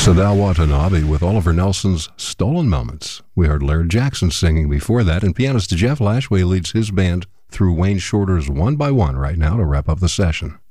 Sadao Watanabe with Oliver Nelson's Stolen Moments. We heard Laird Jackson singing before that, and pianist Jeff Lashway leads his band through Wayne Shorter's One by One right now to wrap up the session.